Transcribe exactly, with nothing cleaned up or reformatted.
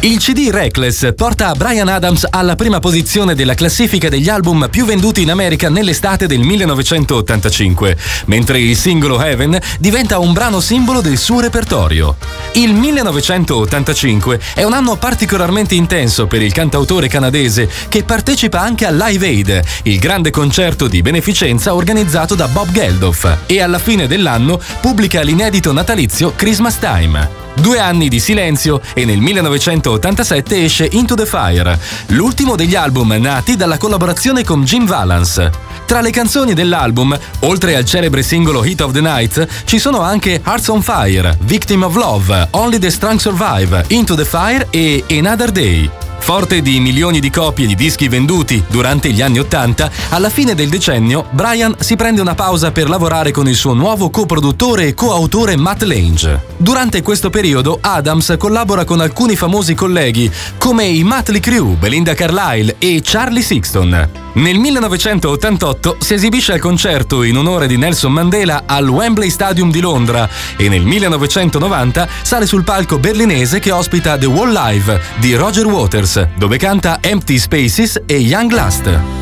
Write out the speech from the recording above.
Il C D Reckless porta Bryan Adams alla prima posizione della classifica degli album più venduti in America nell'estate del millenovecentottantacinque, mentre il singolo Heaven diventa un brano simbolo del suo repertorio. Il millenovecentottantacinque è un anno particolarmente intenso per il cantautore canadese, che partecipa anche al Live Aid, il grande concerto di beneficenza organizzato da Bob Geldof, e alla fine dell'anno pubblica l'inedito natalizio Christmas Time. Due anni di silenzio e nel millenovecentottantasette esce Into the Fire, l'ultimo degli album nati dalla collaborazione con Jim Vallance. Tra le canzoni dell'album, oltre al celebre singolo Heat of the Night, ci sono anche Hearts on Fire, Victim of Love, Only the Strong Survive, Into the Fire e Another Day. Forte di milioni di copie di dischi venduti durante gli anni Ottanta, alla fine del decennio Bryan si prende una pausa per lavorare con il suo nuovo coproduttore e coautore Matt Lange. Durante questo periodo Adams collabora con alcuni famosi colleghi come i Mötley Crüe, Belinda Carlisle e Charlie Sixton. Nel millenovecentottantotto si esibisce al concerto in onore di Nelson Mandela al Wembley Stadium di Londra e nel millenovecentonovanta sale sul palco berlinese che ospita The Wall Live di Roger Waters, dove canta Empty Spaces e Young Lust.